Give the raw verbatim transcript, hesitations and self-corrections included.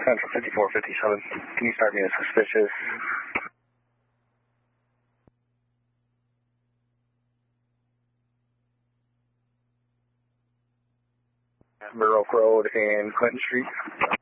Central fifty-four fifty-seven. Can you start me a suspicious? Baroque Road and Clinton Street.